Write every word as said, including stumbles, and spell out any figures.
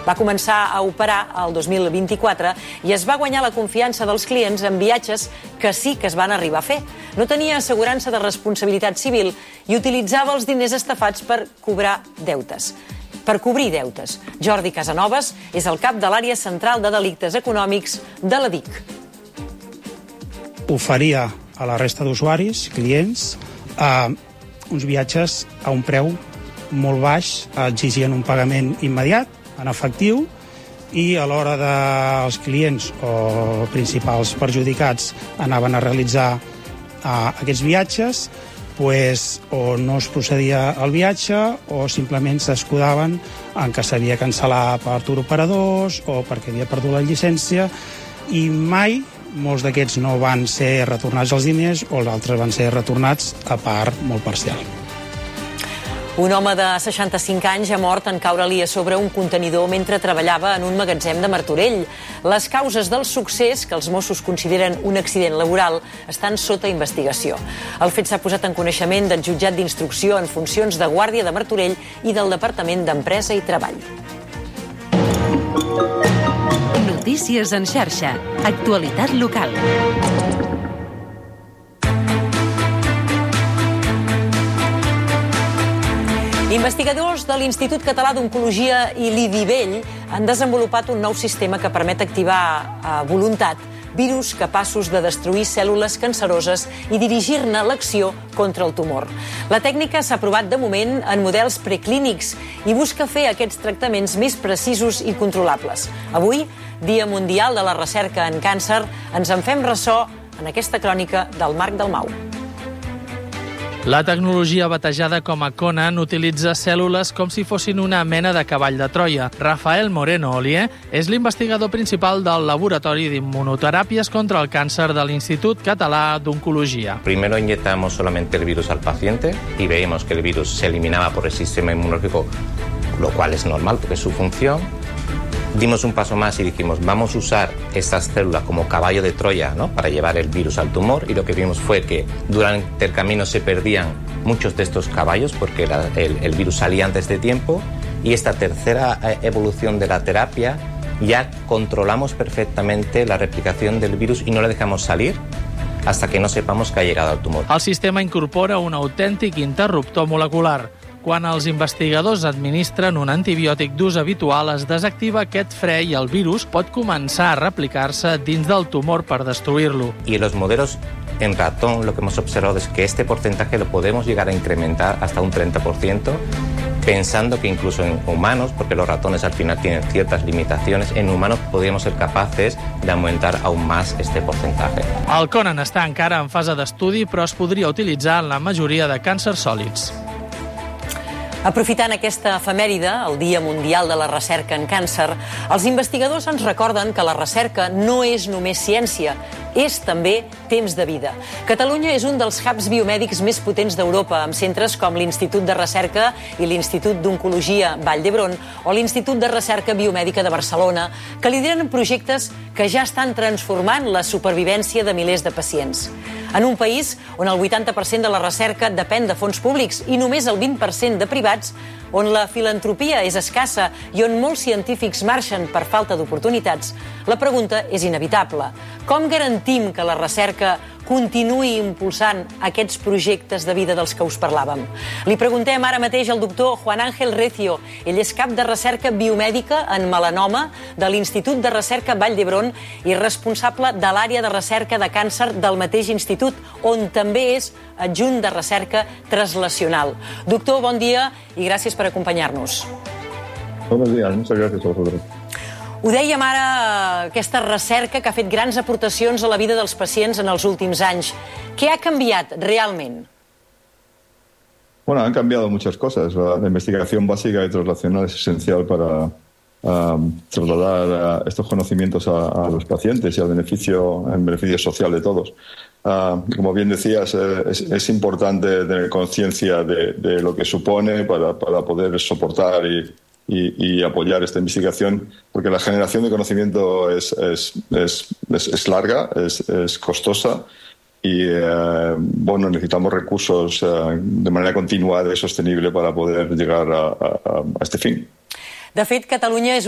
Va començar a operar el dos mil vint-i-quatre i es va guanyar la confiança dels clients en viatges que sí que es van arribar a fer. No tenia assegurança de responsabilitat civil i utilitzava els diners estafats per cobrar deutes. Per cobrir deutes. Jordi Casanovas és el cap de l'àrea central de delictes econòmics de la D I C. Oferia a la resta d'usuaris, clients, eh, uns viatges a un preu molt baix, exigien un pagament immediat, en efectiu, i a l'hora dels clients o principals perjudicats anaven a realitzar eh, aquests viatges, pues, o no es procedia al viatge o simplement s'escudaven en que s'havia cancel·lat per turoperadors o perquè havia perdut la llicència, i mai molts d'aquests no van ser retornats els diners o els altres van ser retornats a part molt parcial. Un home de seixanta-cinc anys ha mort en caure-li a sobre un contenidor mentre treballava en un magatzem de Martorell. Les causes del succés, que els Mossos consideren un accident laboral, estan sota investigació. El fet s'ha posat en coneixement del jutjat d'instrucció en funcions de guàrdia de Martorell i del Departament d'Empresa i Treball. Notícies en xarxa. Actualitat local. Investigadors de l'Institut Català d'Oncologia i l'I D I Vell han desenvolupat un nou sistema que permet activar a voluntat virus capaços de destruir cèl·lules canceroses i dirigir-ne l'acció contra el tumor. La tècnica s'ha provat de moment en models preclínics i busca fer aquests tractaments més precisos i controlables. Avui, Dia Mundial de la Recerca en Càncer, ens en fem ressò en aquesta crònica del Marc Dalmau. La tecnologia batejada com a Conan utilitza cèl·lules com si fossin una mena de cavall de Troia. Rafael Moreno Olier és l'investigador principal del Laboratori d'Immunoteràpies contra el Càncer de l'Institut Català d'Oncologia. Primero inyectamos solamente el virus al paciente y veíamos que el virus se eliminaba por el sistema inmunológico, lo cual es normal porque es su función. Dimos un paso más y dijimos, vamos a usar estas células como caballo de Troya, ¿no?, para llevar el virus al tumor, y lo que vimos fue que durante el camino se perdían muchos de estos caballos porque la, el, el virus salía antes de tiempo, y esta tercera evolución de la terapia ya controlamos perfectamente la replicación del virus y no le dejamos salir hasta que no sepamos que ha llegado al tumor. El sistema incorpora un autèntic interruptor molecular. Quan els investigadors administren un antibiòtic d'ús habitual, es desactiva aquest fre i el virus pot començar a replicar-se dins del tumor per destruir-lo. Y en los modelos en ratón lo que hemos observado es que este porcentaje lo podemos llegar a incrementar hasta un treinta por ciento, pensando que incluso en humanos, porque los ratones al final tienen ciertas limitaciones, en humanos podríamos ser capaces de aumentar aún más este porcentaje. El Conan està encara en fase d'estudi, però es podria utilitzar en la majoria de càncers sòlids. Aprofitant aquesta efemèride, el Dia Mundial de la Recerca en Càncer, els investigadors ens recorden que la recerca no és només ciència, és també temps de vida. Catalunya és un dels hubs biomèdics més potents d'Europa, amb centres com l'Institut de Recerca i l'Institut d'Oncologia Vall d'Hebron o l'Institut de Recerca Biomèdica de Barcelona, que lideren projectes que ja estan transformant la supervivència de milers de pacients. En un país on el vuitanta per cent de la recerca depèn de fons públics i només el vint per cent de privats, on la filantropia és escassa i on molts científics marxen per falta d'oportunitats, la pregunta és inevitable. Com garantim que la recerca continuï impulsant aquests projectes de vida dels que us parlàvem? Li preguntem ara mateix al doctor Juan Ángel Recio. Ell és cap de recerca biomèdica en melanoma de l'Institut de Recerca Vall d'Hebron i responsable de l'àrea de recerca de càncer del mateix institut, on també és adjunt de recerca translacional. Doctor, bon dia i gràcies per acompanyar-nos. Buenos días, muchas gracias a vosotros. Ho dèiem ara, aquesta recerca que ha fet grans aportacions a la vida dels pacients en els últims anys. Què ha canviat realment? Bueno, han cambiado muchas cosas. La investigación básica y translacional es esencial para uh, trasladar uh, estos conocimientos a, a los pacientes y al beneficio, en beneficio social de todos. Uh, como bien decías, eh, es, es importante tener conciencia de, de lo que supone para, para poder soportar y Y, y apoyar esta investigación, porque la generación de conocimiento es, es, es, es, es larga, es, es costosa y eh, bueno, necesitamos recursos eh, de manera continuada y sostenible para poder llegar a, a, a este fin. De fet, Catalunya és